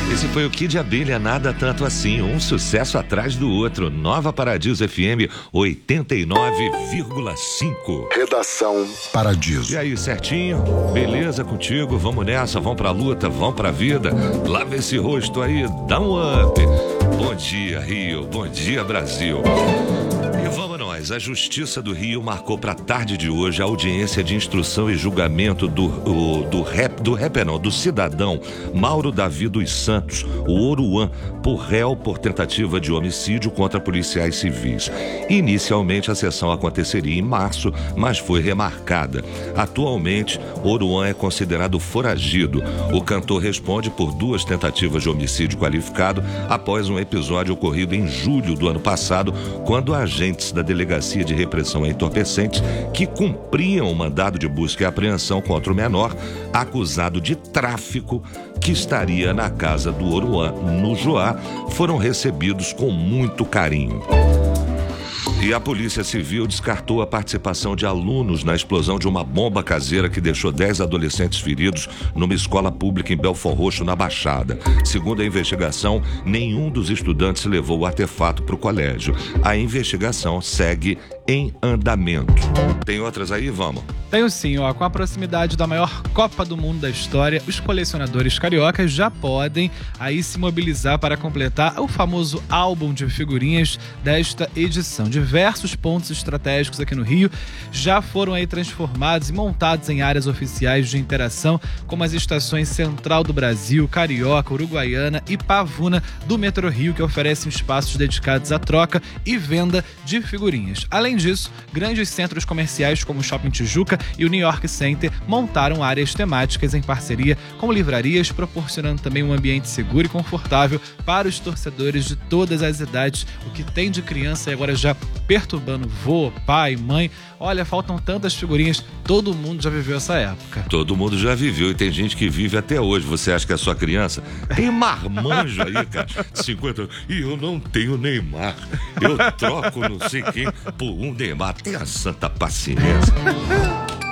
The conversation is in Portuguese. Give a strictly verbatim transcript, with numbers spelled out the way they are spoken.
Esse foi o Kid Abelha, Nada Tanto Assim, um sucesso atrás do outro. Nova Paradiso F M oitenta e nove vírgula cinco. Redação Paradiso. E aí, certinho? Beleza contigo? Vamos nessa, vamos pra luta, vamos pra vida. Lava esse rosto aí, dá um up. Bom dia, Rio. Bom dia, Brasil. E vamos nós. A Justiça do Rio marcou para a tarde de hoje a audiência de instrução e julgamento do, o, do, rap, do rap, não, do cidadão Mauro Davi dos Santos, o Oruan, por réu por tentativa de homicídio contra policiais civis. Inicialmente, a sessão aconteceria em março, mas foi remarcada. Atualmente, Oruan é considerado foragido. O cantor responde por duas tentativas de homicídio qualificado após um episódio ocorrido em julho do ano passado, quando agentes da Delegacia de Repressão a Entorpecentes, que cumpriam o mandado de busca e apreensão contra o menor, acusado de tráfico, que estaria na casa do Oruan, no Joá, foram recebidos com muito carinho. E a Polícia Civil descartou a participação de alunos na explosão de uma bomba caseira que deixou dez adolescentes feridos numa escola pública em Belford Roxo, na Baixada. Segundo a investigação, nenhum dos estudantes levou o artefato para o colégio. A investigação segue em andamento. Tem outras aí? Vamos. Tenho sim, ó. Com a proximidade da maior Copa do Mundo da história, os colecionadores cariocas já podem aí se mobilizar para completar o famoso álbum de figurinhas desta edição. Diversos pontos estratégicos aqui no Rio já foram aí transformados e montados em áreas oficiais de interação, como as estações Central do Brasil, Carioca, Uruguaiana e Pavuna do Metrô Rio, que oferecem espaços dedicados à troca e venda de figurinhas. Além disso, grandes centros comerciais como o Shopping Tijuca e o New York Center montaram áreas temáticas em parceria com livrarias, proporcionando também um ambiente seguro e confortável para os torcedores de todas as idades. O que tem de criança e agora já perturbando vô, pai, mãe. Olha, faltam tantas figurinhas, todo mundo já viveu essa época. Todo mundo já viveu e tem gente que vive até hoje. Você acha que é sua criança? Tem marmanjo aí, cara, cinquenta anos. E eu não tenho Neymar. Eu troco não sei quem por um Neymar. Tenha santa paciência.